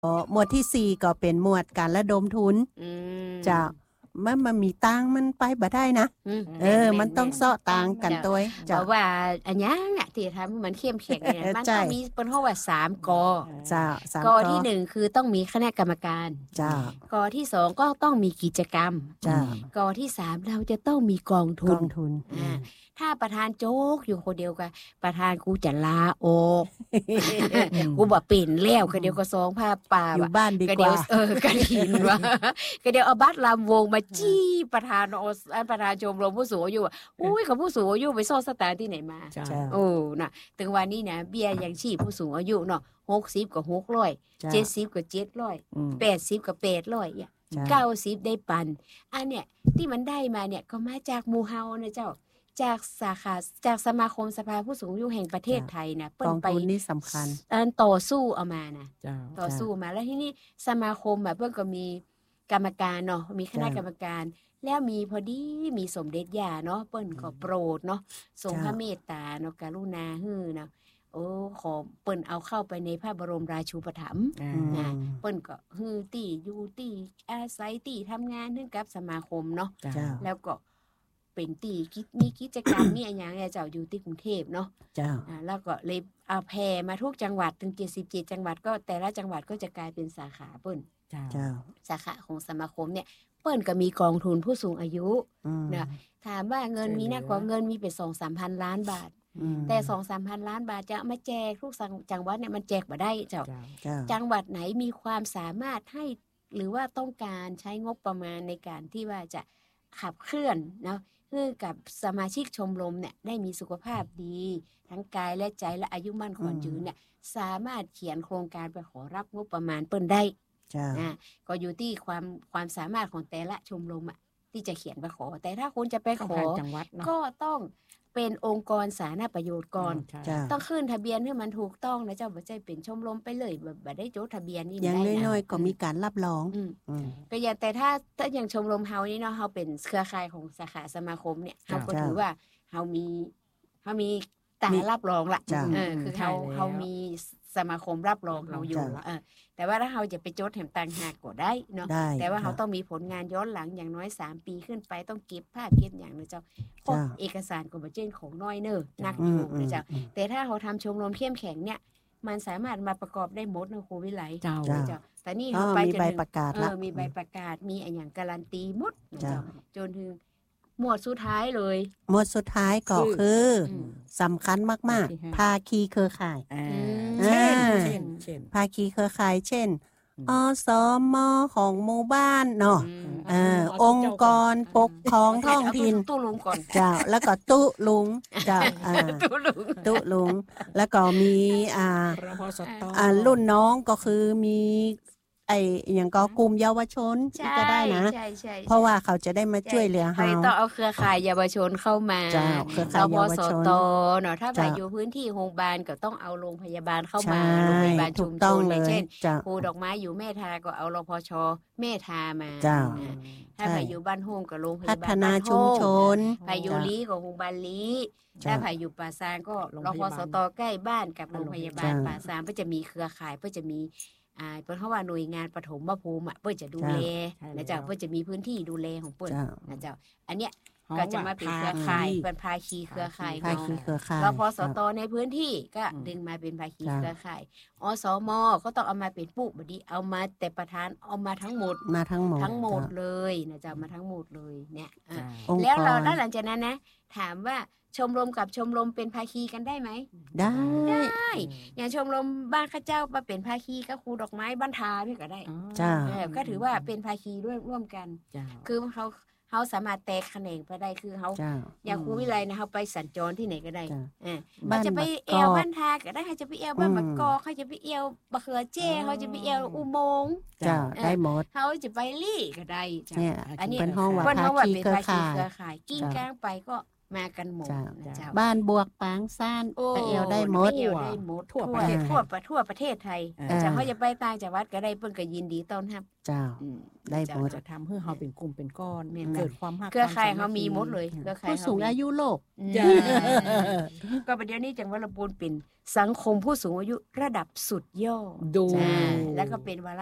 หมวดที่4ก็เป็นหมวดการระดมทุนจะมันมีตังมันไปบ่ได้นะมันต้องเซาะตังกันตัวเพราะว่าอันนี้น่ะที่ทำให้มันเข้มแข็งเนี่ยมันต้องมีเป็นเพราะว่า3กกที่1คือต้องมีคณะกรรมการกที่2ก็ต้องมีกิจกรรมกที่3เราจะต้องมีกองทุนถ้าประธานโจ๊กอยู่คนเดียวกันประธานกูจะลาออกกูบ่เป็นแล้วก็เดียวก็ซองผ้าป่าอยู่บ้านดีกว่ากระถินว่าก็เดียวเอาบัตรลำวงมาจี้ประธานชมรมผู้สูงอายุอุ้ยเขาผู้สูงอายุไปซ่อนสตางค์ที่ไหนมาโอ้น่ะถึงวันนี้นะเบี้ยยังชีพผู้สูงอายุเนาะ60ก็600 70ก็700 80ก็800 90ได้ปันอันเนี้ยที่มันได้มาเนี่ยก็มาจากหมู่เฮานะเจ้าจากสาขาจากสมาคมสภาผู้สูงอายุแห่งประเทศไทยนะเปิ้นไปนี่สำคัญต่อสู้เอามานะต่อสู้มาแล้วที่นี่สมาคมเปิ้นก็มีกรรมการเนาะมีคณะกรรมการแล้วมีพอดีมีสมเด็จย่าเนาะเปิ้นขอโปรดเนาะทรงพระเมตตาเนาะกรุณาฮื้อเนาะโอ้ขอเปิ้นเอาเข้าไปในพระบรมราชูปถัมภ์นะเปิ้นก็ฮื้อตี้อยู่ตี้อาศัยตี้ทำงานนึงกับสมาคมเนาะแล้วก็เป็นตีมีกิจกรรมมีอะไรอย่างเจ้าอยู่ที่กรุงเทพเนาะแล้วก็เลยเอาแพร่มาทุกจังหวัดถึง77จังหวัดก็แต่ละจังหวัดก็จะกลายเป็นสาขาเปิ้นสาขาของสมาคมเนี่ยเปิ้นก็มีกองทุนผู้สูงอายุนะถามว่าเงินมีนักกว่าเงินมีเป็น 2-3 พันล้านบาทแต่ 2-3 พันล้านบาทจะมาแจกทุกจังหวัดเนี่ยมันแจกบ่ได้เจ้าจังหวัดไหนมีความสามารถให้หรือว่าต้องการใช้งบประมาณในการที่ว่าจะขับเคลื่อนเนาะเพื่อกับสมาชิกชมรมเนี่ยได้มีสุขภาพดีทั้งกายและใจและอายุมั่นขวัญยืนเนี่ยสามารถเขียนโครงการไปขอรับงบประมาณเปิ้นได้ก็อยู่ที่ความสามารถของแต่ละชมรมอ่ะที่จะเขียนไปขอแต่ถ้าคุณจะไปขอก็ต้องเป็นองค์กรสาธารณประโยชน์ก่อนต้องขึ้นทะเบียนให้มันถูกต้องนะเจ้าบ่ใช่เป็นชมรมไปเลยแบบได้จดทะเบียนนี่อย่างน้อยๆก็มีการรับรองก็อย่างแต่ถ้าอย่างชมรมเฮานี่เนาะเฮาเป็นเครือข่ายของสาขาสมาคมเนี่ยเฮาก็ถือว่าเฮามีตารับรองละคือเฮามีสมาคมรับรองเฮาอยู่แต่ว่าถ้าเฮาจะไปจดแถมต่างหากก็ได้เนาะแต่ว่าเฮาต้องมีผลงานย้อนหลังอย่างน้อย3ปีขึ้นไปต้องเก็บภาพเก็บอย่างนะเจ้าพวกเอกสารก็บ่เจนของน้อยเน้อนักอยู่นะเจ้าแต่ถ้าเฮาทำชมรมเข้มแข็งเนี่ยมันสามารถมาประกอบได้หมดนะครูวิไลเจ้าแต่นี่เฮาไปจนมีใบประกาศมีอย่างการันตีหมดนะเจ้าจนถึงหมวดสุดท้ายเลยหมวดสุดท้ายก็คือสำคัญมากๆภาคีเครือข่ายเช่นภาคีเครือข่ายเช่นอสม.ของหมู่บ้านเนาะองค์กรปกครองท้องถิ่นตุลุงก่อนเจ้าแล้วก็ตุลุงเจ้าตุลุงแล้วก็มีรุ่นน้องก็คือมีอย่างก็กลุ่มเยาวชนที่จะได้นะเพราะว่าเขาจะได้มาช่วยเหลือเฮาต้องเอาเครือข่ายเยาวชนเข้ามาเครือข่ายเยาวชนเนาะถ้าไปอยู่พื้นที่โรงพยาบาลก็ต้องเอาโรงพยาบาลเข้ามาโรงพยาบาลชุมชนเช่นครูดอกไม้อยู่แม่ทาก็เอารพช.แม่ทามาถ้าไปอยู่บ้านโฮมก็โรงพยาบาลพัฒนาชุมชนไปอยู่ลีก็โรงพยาบาลลีถ้าไปอยู่ป่าซางก็รพสต.ใกล้บ้านกับโรงพยาบาลป่าซางเพื่อจะมีเครือข่ายเพื่อจะมีเปิ้นเฮาว่าหน่วยงานปฐมภูมิเปิ้นจะดูแลนะเจ้าเปิ้นจะมีพื้นที่ดูแลของเปิ้นนะเจ้าอันเนี้ยก็จะมาเป็นเครือข่ายเป็นภาคีเครือข่ายแล้วพสต.ในพื้นที่ก็ดึงมาเป็นภาคีเครือข่ายอสม.ก็ต้องเอามาเป็นปุ๊บดีเอามาแต่ประธานเอามาทั้งหมดเลยนะเจ้ามาทั้งหมดเลยเนี่ยแล้วเราหลังจากนั้นนะถามว่าชมรมกับชมรมเป็นภาคีกันได้ไหมได้อย่างชมรมบ้านข้าเจ้ามาเป็นภาคีก็ครูดอกไม้บ้านทาพี่ก็ได้ก็ถือว่าเป็นภาคีด้วยร่วมกันคือเขาสามารถแตกแขนงไปได้คือเขาอย่างครูวิไลนะเขาไปสัญจรที่ไหนก็ได้เขาจะไปเอวบ้านทาก็ได้เขาจะไปเอวบ้านมะกอกเขาจะไปเอวบะเขือเจ้เขาจะไปเอวอุโมงค์ได้หมดเขาจะไปลี่ก็ได้อันนี้เป็นห้องว่าเป็นภาคีเครือข่ายกิ้งก้างไปก็มากันหมดเจ้านะเจ้าบ้านบวกปางซ่านไปเอวได้หมดไปเอวได้หมดทั่วประเทศทั่วประเทศไทยจะเขาจะไปต่างจังหวัดก็ได้เพิ่นก็ยินดีต้อนรับเจ้า ได้หมดจะทำให้เฮาเป็นกลุ่มเป็นก้อนแม่นเกิดความฮักเครือข่ายควเขาสมีหมดเลยเครือข่ายผู้สูงอายุโลกจ้าก็ประเดี๋ยวนี้จังหวัดลำพูนเป็นสังคมผู้สูงอายุระดับสุดยอดดูแล้วก็เป็นวาระ